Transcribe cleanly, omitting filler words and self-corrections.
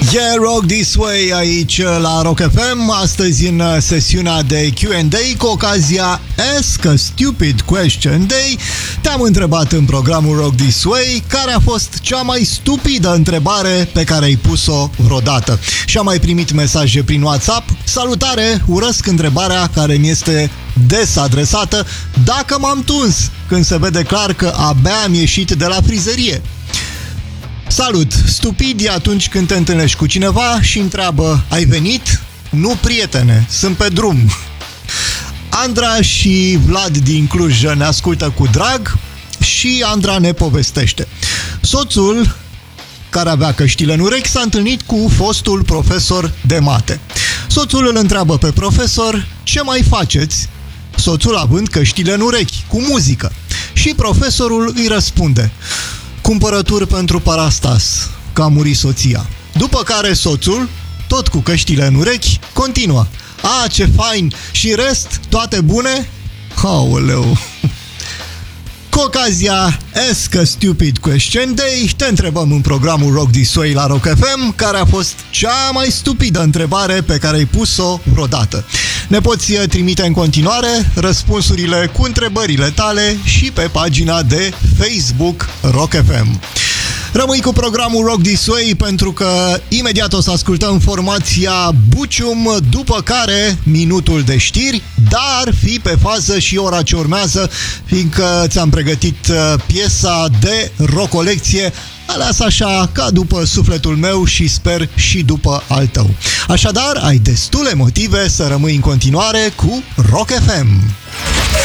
Yeah, Rock This Way aici la Rock FM. Astăzi în sesiunea de Q&A cu ocazia Ask a Stupid Question Day te-am întrebat în programul Rock This Way care a fost cea mai stupidă întrebare pe care ai pus-o vreodată. Și am mai primit mesaje prin WhatsApp. Salutare, urăsc întrebarea care mi este des adresată: dacă m-am tuns când se vede clar că abia am ieșit de la frizerie. Salut! Stupid e atunci când te întâlnești cu cineva și întreabă: ai venit? Nu, prietene, sunt pe drum. Andra și Vlad din Cluj ne ascultă cu drag și Andra ne povestește. Soțul, care avea căștile în urechi, s-a întâlnit cu fostul profesor de mate. Soțul îl întreabă pe profesor: ce mai faceți? Soțul având căștile în urechi, cu muzică. Și profesorul îi răspunde: cumpărături pentru Parastas, că a murit soția. După care soțul, tot cu căștile în urechi, continuă: a, ce fain! Și rest, toate bune? Aoleu! Cu ocazia Ask a Stupid Question Day, te întrebăm în programul Rock This Way la Rock FM care a fost cea mai stupidă întrebare pe care ai pus-o vreodată. Ne poți trimite în continuare răspunsurile cu întrebările tale și pe pagina de Facebook Rock FM. Rămâi cu programul Rock This Way pentru că imediat o să ascultăm formația Bucium, după care minutul de știri, dar fi pe fază și ora ce urmează, fiindcă ți-am pregătit piesa de rock-colecție aleasă așa ca după sufletul meu și sper și după al tău. Așadar, ai destule motive să rămâi în continuare cu Rock FM.